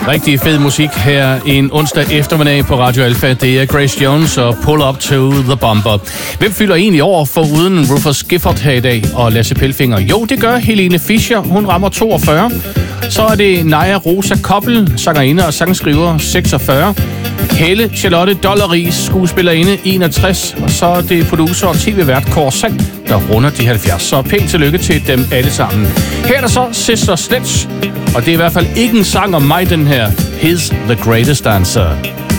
Rigtig fed musik her en onsdag eftermiddag på Radio Alpha. Det er Grace Jones og Pull Up to the Bumper. Hvem fylder egentlig over for uden Rufus Gifford her i dag og Lasse Pelfinger? Jo, det gør Helene Fischer. Hun rammer 42. Så er det Naja Rosa Koppel, sangerinde og sangskriver, 46. Helle Charlotte Dolleris, skuespillerinde, 61. Og så er det producer og tv-vært Kåre Sand, der runder de 70. Så pænt tillykke til dem alle sammen. Her er der så Sister Sledge, og det er i hvert fald ikke en sang om mig, den her. He's the Greatest Dancer.